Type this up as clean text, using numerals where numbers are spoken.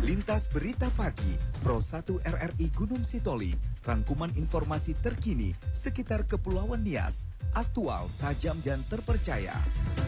Lintas Berita Pagi, Pro 1 RRI Gunung Sitoli, rangkuman informasi terkini sekitar Kepulauan Nias, aktual, tajam dan terpercaya.